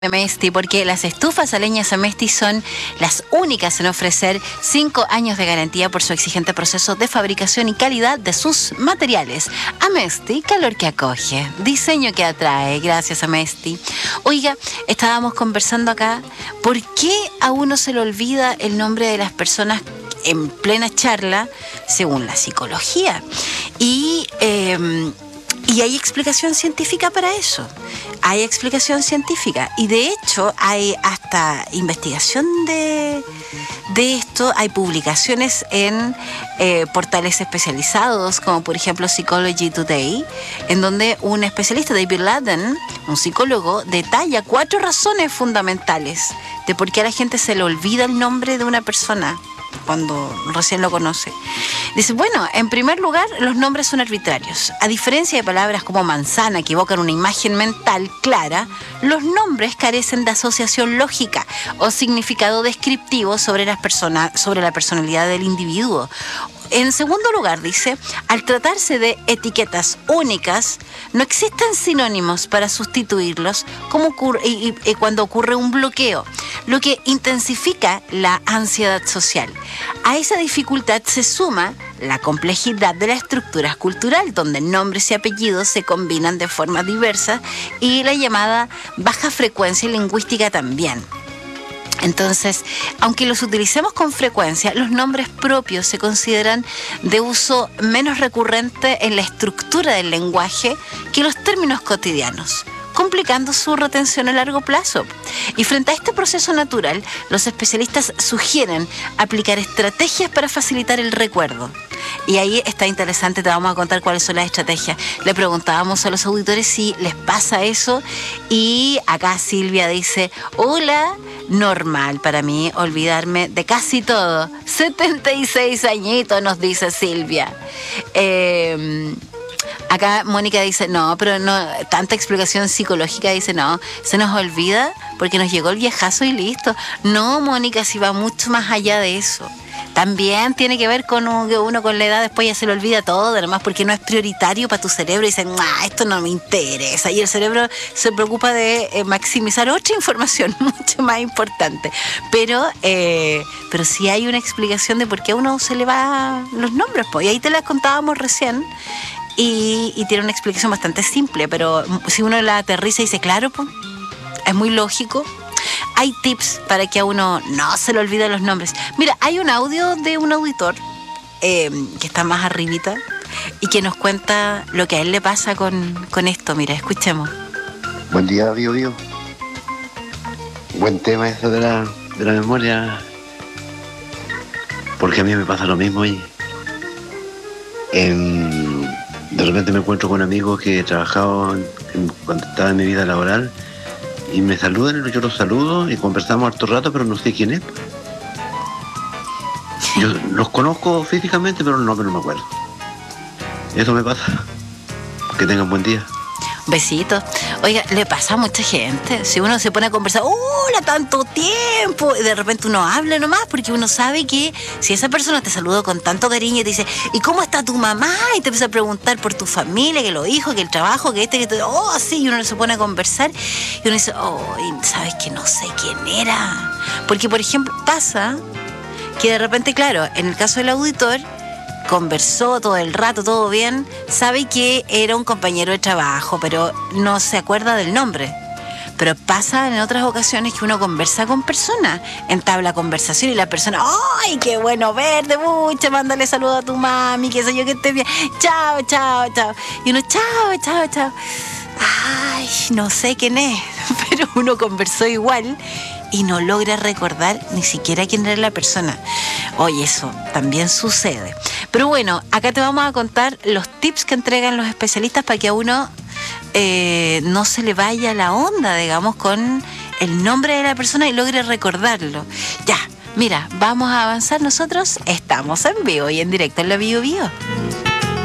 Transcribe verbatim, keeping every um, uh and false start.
Amesti, porque las estufas a leñas Amesti son las únicas en ofrecer cinco años de garantía por su exigente proceso de fabricación y calidad de sus materiales. Amesti, calor que acoge, diseño que atrae. Gracias, Amesti. Oiga, estábamos conversando acá, ¿por qué a uno se le olvida el nombre de las personas en plena charla según la psicología? Y... Eh, Y hay explicación científica para eso. Hay explicación científica. Y de hecho hay hasta investigación de, de esto. Hay publicaciones en eh, portales especializados, como por ejemplo Psychology Today, en donde un especialista, David Laden, un psicólogo, detalla cuatro razones fundamentales de por qué a la gente se le olvida el nombre de una persona cuando recién lo conoce. Dice, bueno, en primer lugar, los nombres son arbitrarios. A diferencia de palabras como manzana, que evocan una imagen mental clara, los nombres carecen de asociación lógica o significado descriptivo sobre las personas, sobre la personalidad del individuo. En segundo lugar, dice, al tratarse de etiquetas únicas, no existen sinónimos para sustituirlos como ocurre, y, y, cuando ocurre un bloqueo, lo que intensifica la ansiedad social. A esa dificultad se suma la complejidad de la estructura cultural, donde nombres y apellidos se combinan de forma diversa, y la llamada baja frecuencia lingüística también. Entonces, aunque los utilicemos con frecuencia, los nombres propios se consideran de uso menos recurrente en la estructura del lenguaje que los términos cotidianos, complicando su retención a largo plazo. Y frente a este proceso natural, los especialistas sugieren aplicar estrategias para facilitar el recuerdo. Y ahí está interesante, te vamos a contar cuáles son las estrategias. Le preguntábamos a los auditores si les pasa eso, y acá Silvia dice, hola, normal para mí olvidarme de casi todo. setenta y seis añitos, nos dice Silvia. Eh... Acá Mónica dice, no, pero no, tanta explicación psicológica, dice, no, se nos olvida porque nos llegó el viejazo y listo. No, Mónica, si va mucho más allá de eso. También tiene que ver con un, que uno con la edad después ya se le olvida todo, además porque no es prioritario para tu cerebro y dicen, ah, esto no me interesa. Y el cerebro se preocupa de eh, maximizar otra información mucho más importante. Pero, eh, pero sí hay una explicación de por qué a uno se le va los nombres, pues. Y ahí te las contábamos recién. Y, y tiene una explicación bastante simple, pero si uno la aterriza y dice, claro, pues, es muy lógico. Hay tips para que a uno no se le olviden los nombres. Mira, hay un audio de un auditor eh, que está más arribita y que nos cuenta lo que a él le pasa con, con esto. Mira, escuchemos. Buen día, Bio Bio. Buen tema eso de la, de la memoria, porque a mí me pasa lo mismo y en... De repente me encuentro con amigos que he trabajado en, en, cuando estaba en mi vida laboral y me saludan y yo los saludo y conversamos harto rato, pero no sé quién es. Yo los conozco físicamente, pero no, pero no me acuerdo. Eso me pasa. Que tengan buen día. Besitos. Oiga, le pasa a mucha gente. Si uno se pone a conversar, ¡hola, tanto tiempo! Y de repente uno habla nomás, porque uno sabe que si esa persona te saludó con tanto cariño y te dice, ¿y cómo está tu mamá? Y te empieza a preguntar por tu familia, que los hijos, que el trabajo, que este, que todo. ¡Oh, sí! Y uno se pone a conversar y uno dice, ¡oh! Y sabes que no sé quién era. Porque, por ejemplo, pasa que de repente, claro, en el caso del auditor, conversó todo el rato, todo bien, sabe que era un compañero de trabajo, pero no se acuerda del nombre. Pero pasa en otras ocasiones que uno conversa con personas, entabla conversación y la persona, ¡ay, qué bueno verte, mucha! Mándale saludos a tu mami, qué sé yo, que estés bien. Chao, chao, chao. Y uno, chao, chao, chao. Ay, no sé quién es, pero uno conversó igual y no logra recordar ni siquiera quién era la persona. Oye, eso también sucede. Pero bueno, acá te vamos a contar los tips que entregan los especialistas para que a uno eh, no se le vaya la onda, digamos, con el nombre de la persona y logre recordarlo. Ya, mira, vamos a avanzar nosotros. Estamos en vivo y en directo en la Bio Bio.